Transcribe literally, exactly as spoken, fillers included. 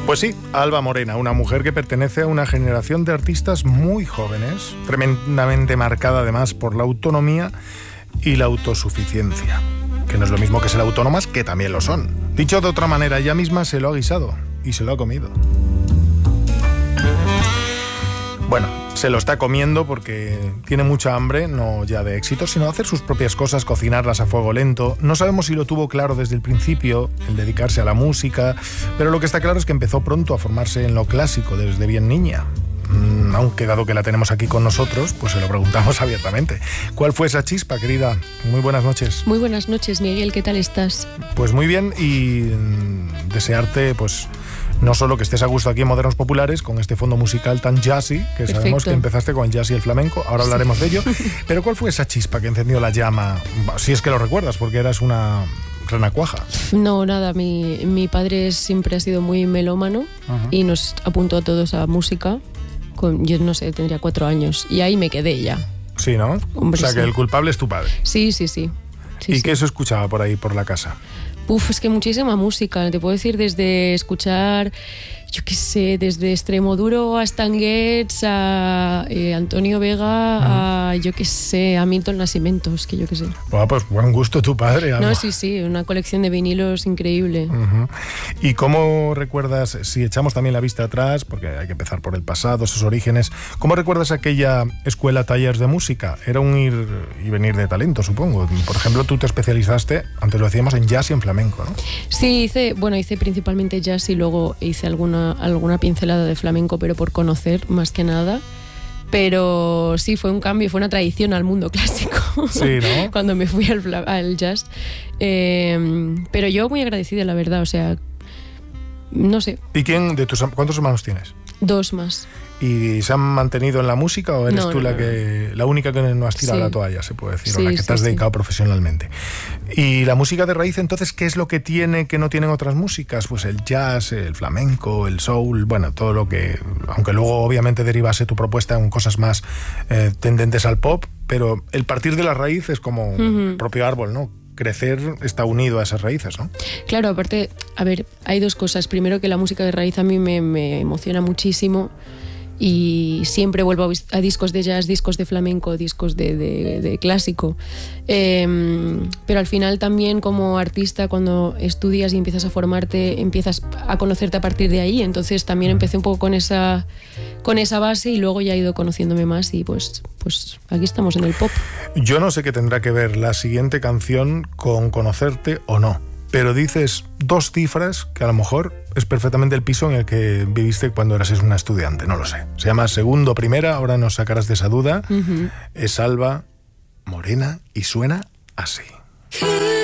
Pues sí, Alba Morena, una mujer que pertenece a una generación de artistas muy jóvenes, tremendamente marcada además por la autonomía y la autosuficiencia, que no es lo mismo que ser autónomas, que también lo son. Dicho de otra manera, ella misma se lo ha guisado y se lo ha comido. Bueno, se lo está comiendo porque tiene mucha hambre, no ya de éxito, sino de hacer sus propias cosas, cocinarlas a fuego lento. No sabemos si lo tuvo claro desde el principio, el dedicarse a la música, pero lo que está claro es que empezó pronto a formarse en lo clásico desde bien niña. Mm, aunque dado que la tenemos aquí con nosotros, pues se lo preguntamos abiertamente. ¿Cuál fue esa chispa, querida? Muy buenas noches. Muy buenas noches, Miguel, ¿qué tal estás? Pues muy bien, y mm, desearte, pues, no solo que estés a gusto aquí en Modernos Populares, con este fondo musical tan jazzy, que Perfecto. Sabemos que empezaste con el jazz y el flamenco, ahora hablaremos sí. de ello, pero ¿cuál fue esa chispa que encendió la llama? Si es que lo recuerdas, porque eras una renacuaja. No, nada, mi, mi padre siempre ha sido muy melómano uh-huh. y nos apuntó a todos a música, con, yo no sé, tendría cuatro años, y ahí me quedé ya. Sí, ¿no? Hombre, o sea, sí. que el culpable es tu padre. Sí, sí, sí. sí ¿Y sí. qué se escuchaba por ahí, por la casa? Uf, es que muchísima música, te puedo decir, desde escuchar, yo qué sé, desde Extremoduro a Stan Getz, a eh, Antonio Vega, uh-huh. a yo qué sé, a Milton Nascimento, es que yo qué sé. Bueno, pues buen gusto tu padre. Algo. No, sí, sí, una colección de vinilos increíble. Uh-huh. ¿Y cómo recuerdas, si echamos también la vista atrás, porque hay que empezar por el pasado, esos orígenes, ¿cómo recuerdas aquella escuela talleres de música? Era un ir y venir de talento, supongo. Por ejemplo, tú te especializaste, antes lo decíamos, en jazz y en flamenco, ¿no? Sí, hice, bueno, hice principalmente jazz y luego hice alguna, alguna pincelada de flamenco, pero por conocer más que nada. Pero sí, fue un cambio, fue una traición al mundo clásico. Sí, ¿no? Cuando me fui al, al jazz. Eh, pero yo muy agradecida, la verdad, o sea, no sé. ¿Y quién de tus cuántos hermanos tienes? Dos más. ¿Y se han mantenido en la música o eres no, tú no, la no. que la única que no has tirado sí. la toalla, se puede decir, sí, o la que sí, te has sí. dedicado profesionalmente? Y la música de raíz, entonces, ¿qué es lo que tiene que no tienen otras músicas? Pues el jazz, el flamenco, el soul, bueno, todo lo que, aunque luego obviamente derivase tu propuesta en cosas más eh, tendentes al pop, pero el partir de la raíz es como uh-huh. el propio árbol, ¿no? Crecer está unido a esas raíces, ¿no? Claro, aparte, a ver, hay dos cosas. Primero, que la música de raíz a mí me, me emociona muchísimo y siempre vuelvo a, a discos de jazz, discos de flamenco, discos de, de, de clásico. Eh, pero al final también como artista, cuando estudias y empiezas a formarte, empiezas a conocerte a partir de ahí. Entonces también empecé un poco con esa, con esa base y luego ya he ido conociéndome más y pues, pues aquí estamos en el pop. Yo no sé qué tendrá que ver la siguiente canción con conocerte o no, pero dices dos cifras que a lo mejor es perfectamente el piso en el que viviste cuando eras una estudiante, no lo sé. Se llama Segundo Primera, ahora nos sacarás de esa duda. Uh-huh. Es Alba Morena y suena así.